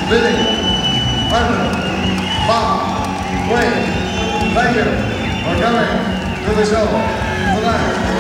Lily, Arthur, Bob, Wayne, thank you for coming to the show tonight.